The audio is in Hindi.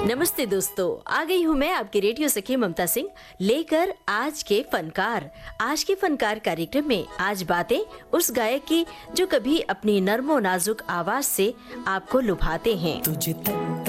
नमस्ते दोस्तों, आ गई हूँ मैं आपकी रेडियो सखी ममता सिंह लेकर आज के फनकार कार्यक्रम में आज बातें उस गायक की जो कभी अपनी नर्मो नाजुक आवाज से आपको लुभाते हैं। तुझे तक